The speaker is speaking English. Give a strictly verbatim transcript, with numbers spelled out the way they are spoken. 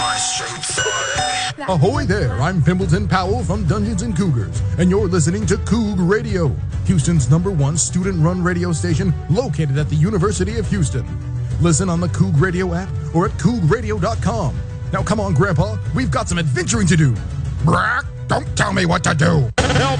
Ahoy there, I'm Pimbleton Powell from Dungeons and Cougars, and you're listening to Coug Radio, Houston's number one student-run radio station located at the University of Houston. Listen on the Coug Radio app or at coug radio dot com. Now come on, Grandpa, we've got some adventuring to do. Brack, don't tell me what to do. Help